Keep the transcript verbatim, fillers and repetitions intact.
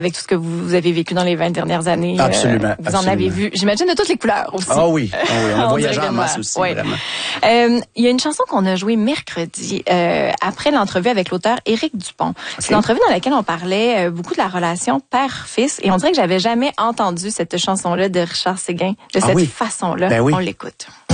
avec tout ce que vous avez vécu dans les vingt dernières années. Absolument. Euh, vous absolument. en avez vu, j'imagine, de toutes les couleurs aussi. Ah oui, ah oui, on a voyagé en masse aussi, oui. vraiment. Euh, il y a une chanson qu'on a jouée mercredi, euh, après l'entrevue avec l'auteur Éric Dupont. Okay. C'est une entrevue dans laquelle on parlait euh, beaucoup de la relation père-fils, et on dirait que j'avais jamais entendu cette chanson-là de Richard Séguin de ah cette oui. façon-là. Ben oui. On l'écoute.